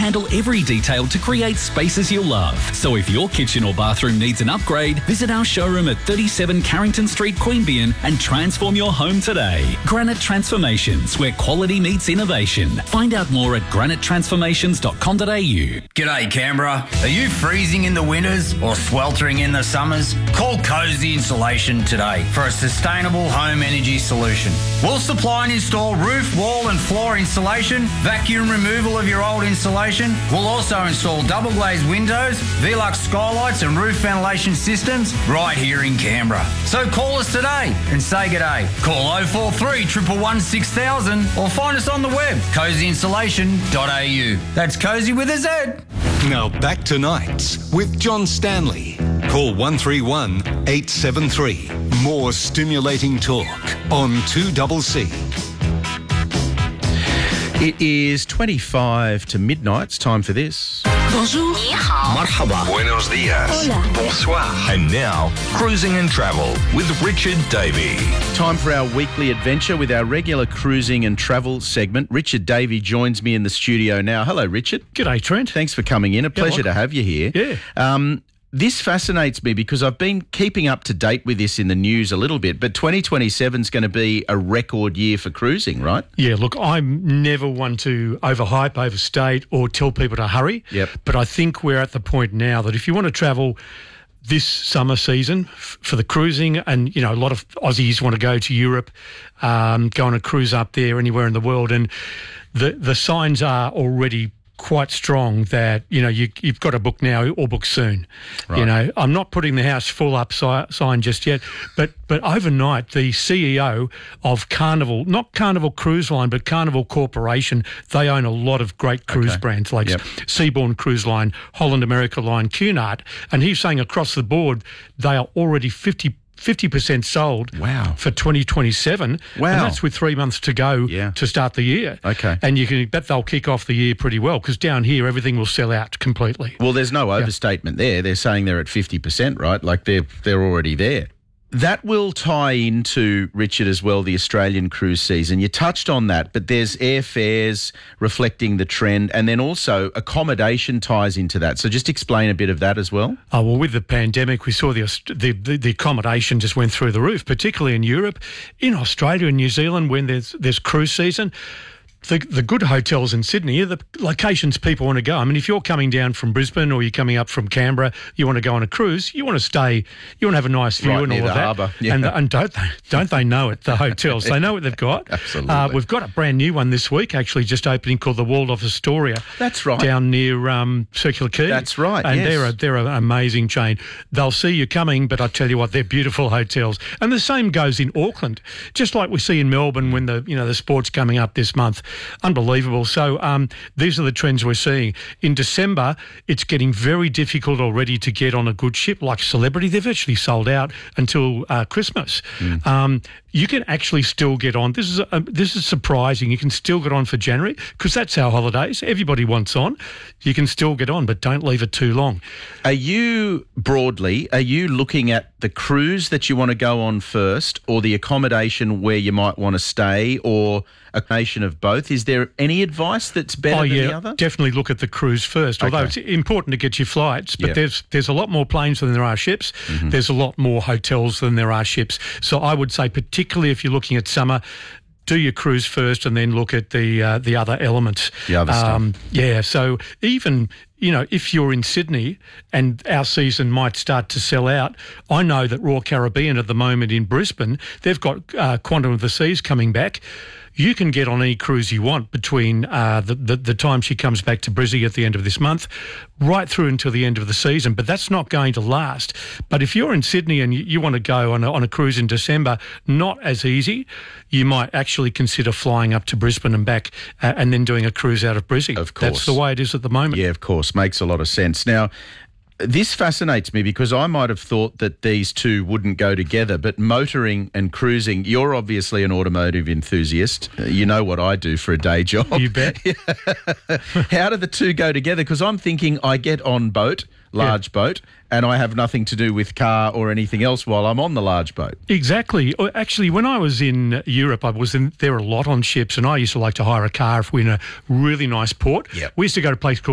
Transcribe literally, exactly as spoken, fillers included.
handle every detail to create spaces you'll love. So if your kitchen or bathroom needs an upgrade, visit our showroom at thirty-seven Carrington Street, Queanbeyan and transform your home today. Granite Transformations, where quality meets innovation. Find out more at granite transformations dot com dot a u. G'day Canberra. Are you freezing in the winters or sweltering in the summers? Call Cozy Insulation today for a sustainable home energy solution. We'll supply and install roof, wall and floor insulation, vacuum removal of your old insulation. We'll also install double glazed windows, Velux skylights and roof ventilation systems right here in Canberra. So call us today and say g'day. Call oh four three, one one one, six thousand or find us on the web, cozy insulation dot a u. That's Cozy with a Z. Now back to Nights with John Stanley. Call one three one, eight seven three. More stimulating talk on two C C. It is twenty-five to midnight. It's time for this. Bonjour. Ni hao. Marhaba. Buenos dias. Hola. Bonsoir. And now, Cruising and Travel with Richard Davey. Time for our weekly adventure with our regular cruising and travel segment. Richard Davey joins me in the studio now. Hello, Richard. G'day, Trent. Thanks for coming in. A pleasure welcome. to have you here. Yeah. Um, This fascinates me because I've been keeping up to date with this in the news a little bit, but twenty twenty-seven is going to be a record year for cruising, right? Yeah, look, I'm never one to overhype, overstate or tell people to hurry. Yep. But I think we're at the point now that if you want to travel this summer season f- for the cruising, and, you know, a lot of Aussies want to go to Europe, um, go on a cruise up there anywhere in the world, and the, the signs are already quite strong that, you know, you, you've got to book now or book soon. Right. You know, I'm not putting the house full up si- sign just yet, but but overnight the C E O of Carnival, not Carnival Cruise Line, but Carnival Corporation, they own a lot of great cruise Okay. brands like Yep. Seabourn Cruise Line, Holland America Line, Cunard, and he's saying across the board they are already fifty percent sold. Wow. For twenty twenty-seven. Wow. And that's with three months to go Yeah. to start the year. Okay. And you can bet they'll kick off the year pretty well because down here everything will sell out completely. Well, there's no overstatement there. They're saying they're at fifty percent, right? Like they're they're already there. That will tie into, Richard, as well, the Australian cruise season. You touched on that, but there's airfares reflecting the trend, and then also accommodation ties into that. So just explain a bit of that as well. Oh, well, with the pandemic, we saw the, the the the accommodation just went through the roof, particularly in Europe. In Australia and New Zealand, when there's there's cruise season, the the good hotels in Sydney are the locations people want to go. I mean, if you're coming down from Brisbane or you're coming up from Canberra, you want to go on a cruise, you want to stay, you want to have a nice view Right and all near of the that. harbour, yeah. And, and don't they, don't they know it, the hotels? They know what they've got. Absolutely. Uh, we've got a brand new one this week, actually, just opening called the Waldorf Astoria. That's right. Down near um, Circular Quay. That's right, And yes. they're a, they're an amazing chain. They'll see you coming, but I tell you what, they're beautiful hotels. And the same goes in Auckland, just like we see in Melbourne when the you know the sport's coming up this month. Unbelievable. So um, these are the trends we're seeing. In December, it's getting very difficult already to get on a good ship like Celebrity. They've actually sold out until uh, Christmas. Mm. Um, you can actually still get on. This is uh, this is surprising. You can still get on for January because that's our holidays. Everybody wants on. You can still get on, but don't leave it too long. Are you, broadly, are you looking at the cruise that you want to go on first, or the accommodation where you might want to stay, or a combination of both? Is there any advice that's better oh, than yeah, the other? Definitely look at the cruise first, although Okay. it's important to get your flights, but Yeah. there's there's a lot more planes than there are ships. Mm-hmm. There's a lot more hotels than there are ships. So I would say, particularly if you're looking at summer, do your cruise first and then look at the uh, the other elements. The other stuff. Yeah, so even, you know, if you're in Sydney and our season might start to sell out, I know that Royal Caribbean at the moment in Brisbane, they've got uh, Quantum of the Seas coming back. You can get on any cruise you want between uh, the, the the time she comes back to Brizzy at the end of this month, right through until the end of the season. But that's not going to last. But if you're in Sydney and you, you want to go on a, on a cruise in December, not as easy. You might actually consider flying up to Brisbane and back, uh, and then doing a cruise out of Brizzy. Of course. That's the way it is at the moment. Yeah, of course. Makes a lot of sense. Now, this fascinates me because I might have thought that these two wouldn't go together, but motoring and cruising, you're obviously an automotive enthusiast. Uh, You know what I do for a day job. You bet. How do the two go together? Because I'm thinking I get on boat, large Yeah. boat, and I have nothing to do with car or anything else while I'm on the large boat. Exactly. Uh, Actually, when I was in Europe, I was in there a lot on ships, and I used to like to hire a car if we're in a really nice port. Yep. We used to go to a place called